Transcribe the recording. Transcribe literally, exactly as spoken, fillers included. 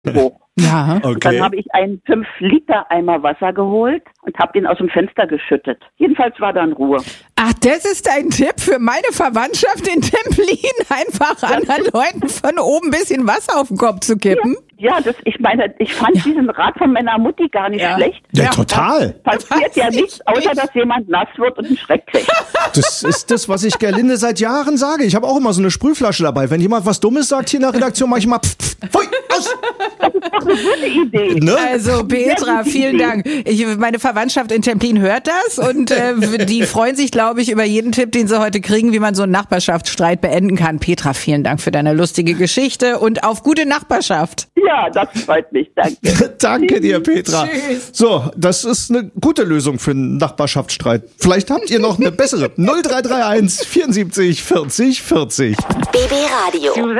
hoch. Ja, okay. Und dann habe ich einen fünf Liter Eimer Wasser geholt und habe den aus dem Fenster geschüttet. Jedenfalls war dann Ruhe. Ach, das ist dein Tipp für meine Verwandtschaft in Templin, einfach anderen Leuten von oben ein bisschen Wasser auf den Kopf zu kippen? Ja, ja das, ich meine, ich fand ja. diesen Rat von meiner Mutti gar nicht ja. schlecht. Ja, ja, total. Das passiert ja nichts, außer dass jemand nass wird und einen Schreck kriegt. Das ist das, was ich Gerlinde seit Jahren sage. Ich habe auch immer so eine Sprühflasche dabei. Wenn jemand was Dummes sagt hier in der Redaktion, mache ich mal pf, pf, pfui, aus. Das ist doch eine gute Idee. Ne? Also Petra, vielen Dank. Ich, meine Verwandtschaft in Templin hört das und äh, die freuen sich, glaube ich, über jeden Tipp, den sie heute kriegen, wie man so einen Nachbarschaftsstreit beenden kann. Petra, vielen Dank für deine lustige Geschichte und auf gute Nachbarschaft. Ja, das freut mich. Danke. Danke dir, Petra. Tschüss. So, das ist eine gute Lösung für einen Nachbarschaftsstreit. Vielleicht habt ihr noch eine bessere. null drei drei eins vierundsiebzig vierzig vierzig. B B Radio.